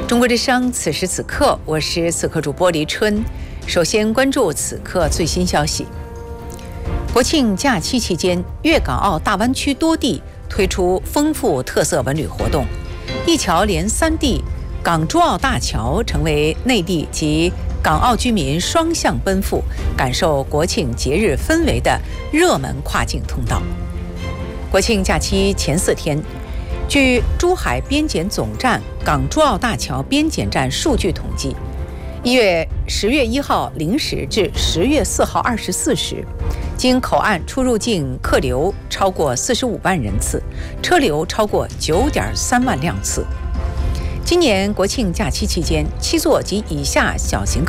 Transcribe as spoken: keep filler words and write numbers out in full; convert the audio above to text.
中国之声，此时此刻，我是此刻主播黎春。首先关注此刻最新消息。国庆假期期间，粤港澳大湾区多地推出丰富特色文旅活动，一桥连三地，港珠澳大桥成为内地及港澳居民双向奔赴，感受国庆节日氛围的热门跨境通道。国庆假期前四天，据珠海边检总站港珠澳大桥边检站数据统计，一月十月一号零时至十月四号二十四时，经口岸出入境客流超过四十五万人次，车流超过九点三万辆次。今年国庆假期期间，七座及以下小型